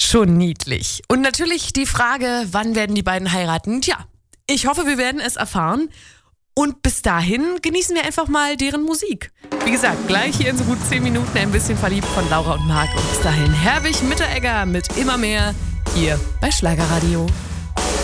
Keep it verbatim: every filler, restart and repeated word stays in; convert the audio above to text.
Schon niedlich. Und natürlich die Frage, wann werden die beiden heiraten? Tja, ich hoffe, wir werden es erfahren. Und bis dahin genießen wir einfach mal deren Musik. Wie gesagt, gleich hier in so gut zehn Minuten ein bisschen verliebt von Laura und Marc. Und bis dahin Herwig Mitteregger mit Immer mehr hier bei Schlagerradio.